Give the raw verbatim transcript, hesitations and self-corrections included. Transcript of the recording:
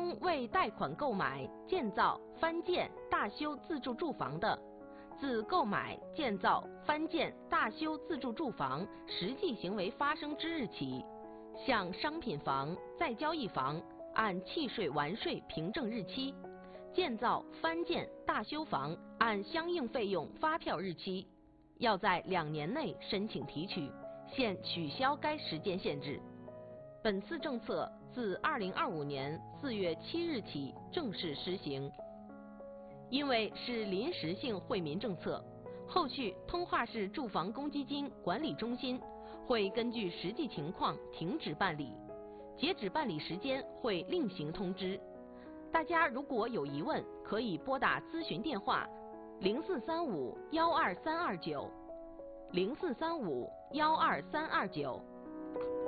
称为贷款购买、建造、翻建、大修自住住房的，自购买、建造、翻建、大修自住住房实际行为发生之日起，向商品房、再交易房按契税完税凭证日期，建造、翻建、大修房按相应费用发票日期，要在两年内申请提取，现取消该时间限制。本次政策自二零二五年四月七日起正式施行。因为是临时性惠民政策，后续通化市住房公积金管理中心会根据实际情况停止办理，截止办理时间会另行通知。大家如果有疑问，可以拨打咨询电话零四三五幺二三二九，零四三五幺二三二九。